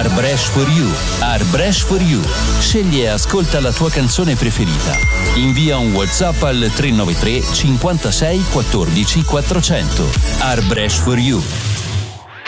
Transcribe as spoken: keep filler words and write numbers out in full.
Arbresh for You. Arbresh for You. Scegli e ascolta la tua canzone preferita. Invia un WhatsApp al tre nove tre cinquantasei quattordici quattrocento. Arbresh for You.